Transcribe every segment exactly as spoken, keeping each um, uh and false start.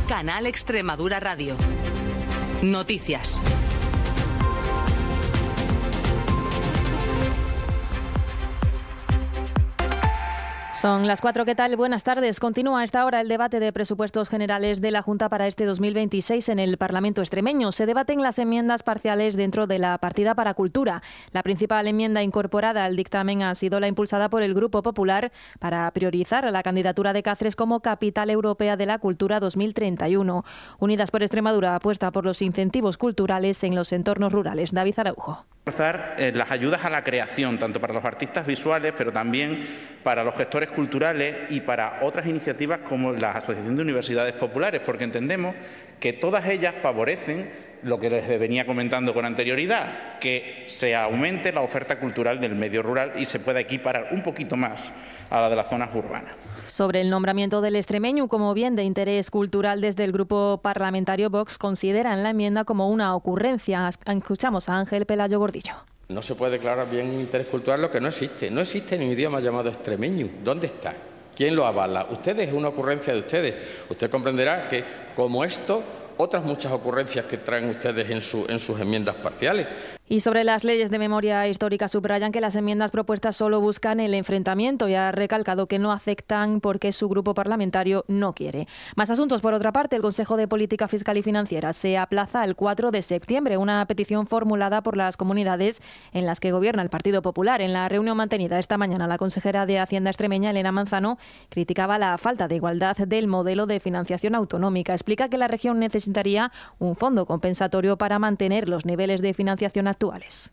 Canal Extremadura Radio. Noticias. Son las cuatro, ¿qué tal? Buenas tardes. Continúa a esta hora el debate de presupuestos generales de la Junta para este dos mil veintiséis en el Parlamento extremeño. Se debaten las enmiendas parciales dentro de la partida para cultura. La principal enmienda incorporada al dictamen ha sido la impulsada por el Grupo Popular para priorizar la candidatura de Cáceres como Capital Europea de la Cultura dos mil treinta y uno. Unidas por Extremadura apuesta por los incentivos culturales en los entornos rurales. David Araujo. Eh, las ayudas a la creación, tanto para los artistas visuales, pero también para los gestores culturales y para otras iniciativas como la Asociación de Universidades Populares, porque entendemos que todas ellas favorecen lo que les venía comentando con anterioridad, que se aumente la oferta cultural del medio rural y se pueda equiparar un poquito más a la de las zonas urbanas. Sobre el nombramiento del extremeño como bien de interés cultural, desde el grupo parlamentario Vox consideran la enmienda como una ocurrencia. Escuchamos a Ángel Pelayo Gordillo. No se puede declarar bien interés cultural lo que no existe. No existe ni un idioma llamado extremeño. ¿Dónde está? ¿Quién lo avala? Ustedes, es una ocurrencia de ustedes. Usted comprenderá que, como esto, otras muchas ocurrencias que traen ustedes en, su, en sus enmiendas parciales. Y sobre las leyes de memoria histórica subrayan que las enmiendas propuestas solo buscan el enfrentamiento y ha recalcado que no aceptan porque su grupo parlamentario no quiere. Más asuntos. Por otra parte, el Consejo de Política Fiscal y Financiera se aplaza al cuatro de septiembre, una petición formulada por las comunidades en las que gobierna el Partido Popular. En la reunión mantenida esta mañana, la consejera de Hacienda extremeña, Elena Manzano, criticaba la falta de igualdad del modelo de financiación autonómica. Explica que la región necesitaría un fondo compensatorio para mantener los niveles de financiación actuales.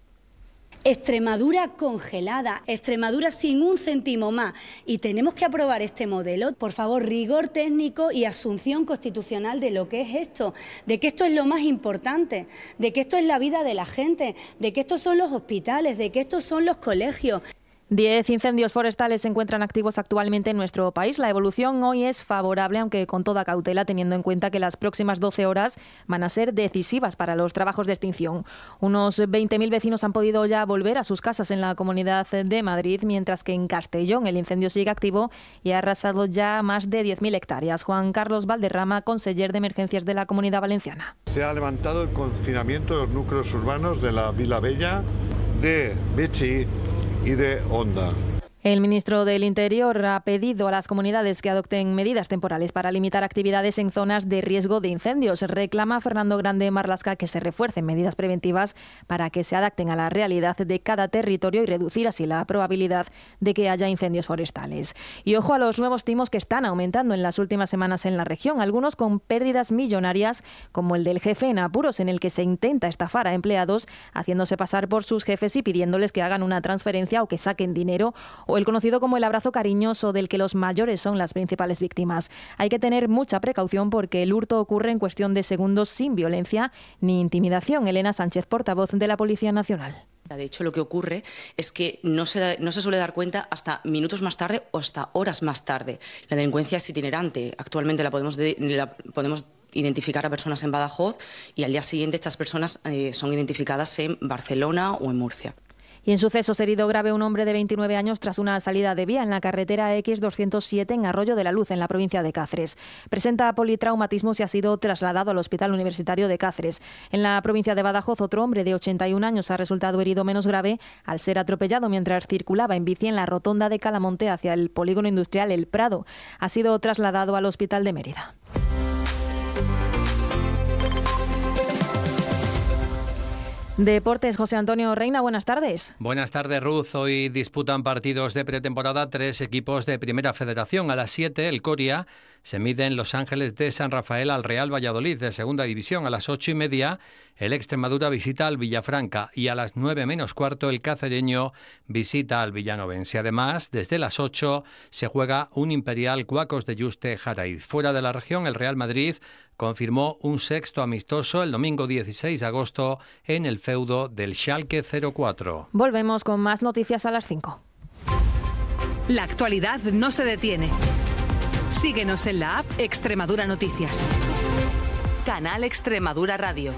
Extremadura congelada, Extremadura sin un céntimo más, y tenemos que aprobar este modelo. Por favor, rigor técnico y asunción constitucional de lo que es esto, de que esto es lo más importante, de que esto es la vida de la gente, de que estos son los hospitales, de que estos son los colegios. Diez incendios forestales se encuentran activos actualmente en nuestro país. La evolución hoy es favorable, aunque con toda cautela, teniendo en cuenta que las próximas doce horas van a ser decisivas para los trabajos de extinción. Unos veinte mil vecinos han podido ya volver a sus casas en la Comunidad de Madrid, mientras que en Castellón el incendio sigue activo y ha arrasado ya más de diez mil hectáreas. Juan Carlos Valderrama, conseller de Emergencias de la Comunidad Valenciana. Se ha levantado el confinamiento de los núcleos urbanos de la Vila Bella, de Bechi y de Onda. El ministro del Interior ha pedido a las comunidades que adopten medidas temporales para limitar actividades en zonas de riesgo de incendios. Reclama Fernando Grande Marlaska que se refuercen medidas preventivas para que se adapten a la realidad de cada territorio y reducir así la probabilidad de que haya incendios forestales. Y ojo a los nuevos timos que están aumentando en las últimas semanas en la región, algunos con pérdidas millonarias, como el del jefe en apuros, en el que se intenta estafar a empleados haciéndose pasar por sus jefes y pidiéndoles que hagan una transferencia o que saquen dinero, o el conocido como el abrazo cariñoso, del que los mayores son las principales víctimas. Hay que tener mucha precaución porque el hurto ocurre en cuestión de segundos sin violencia ni intimidación. Elena Sánchez, portavoz de la Policía Nacional. De hecho, lo que ocurre es que no se, da, no se suele dar cuenta hasta minutos más tarde o hasta horas más tarde. La delincuencia es itinerante. Actualmente la podemos, de, la podemos identificar a personas en Badajoz y al día siguiente estas personas eh, son identificadas en Barcelona o en Murcia. Y en sucesos, herido grave un hombre de veintinueve años tras una salida de vía en la carretera equis doscientos siete en Arroyo de la Luz, en la provincia de Cáceres. Presenta politraumatismos y ha sido trasladado al Hospital Universitario de Cáceres. En la provincia de Badajoz, otro hombre de ochenta y un años ha resultado herido menos grave al ser atropellado mientras circulaba en bici en la rotonda de Calamonte hacia el polígono industrial El Prado. Ha sido trasladado al Hospital de Mérida. Deportes, José Antonio Reina, buenas tardes. Buenas tardes, Ruth. Hoy disputan partidos de pretemporada tres equipos de Primera Federación. A las siete, el Coria se mide en Los Ángeles de San Rafael al Real Valladolid de Segunda División. A las ocho y media, el Extremadura visita al Villafranca y a las nueve menos cuarto, el cacereño visita al Villanovense. Además, desde las ocho se juega un Imperial Cuacos de Yuste Jaraíz. Fuera de la región, el Real Madrid confirmó un sexto amistoso el domingo dieciséis de agosto en el feudo del Schalke cero cuatro. Volvemos con más noticias a las cinco. La actualidad no se detiene. Síguenos en la app Extremadura Noticias. Canal Extremadura Radio.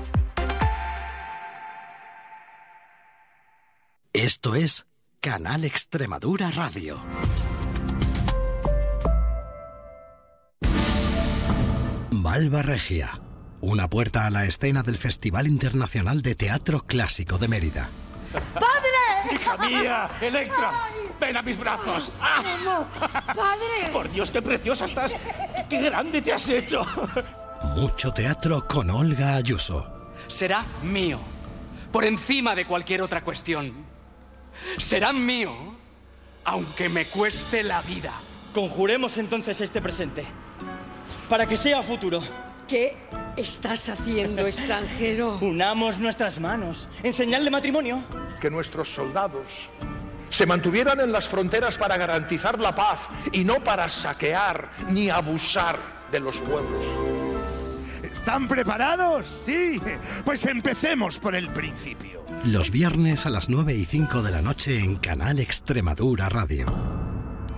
Esto es Canal Extremadura Radio. Malva Regia, una puerta a la escena del Festival Internacional de Teatro Clásico de Mérida. ¡Padre! ¡Hija mía! ¡Electra! ¡Ven a mis brazos! ¡Ah! ¡Padre! ¡Por Dios, qué preciosa estás! ¡Qué grande te has hecho! Mucho teatro con Olga Ayuso. Será mío, por encima de cualquier otra cuestión. Será mío, aunque me cueste la vida. Conjuremos entonces este presente, para que sea futuro. ¿Qué estás haciendo, extranjero? Unamos nuestras manos en señal de matrimonio. Que nuestros soldados se mantuvieran en las fronteras para garantizar la paz y no para saquear ni abusar de los pueblos. ¿Están preparados? Sí. Pues empecemos por el principio. Los viernes a las nueve y cinco de la noche en Canal Extremadura Radio.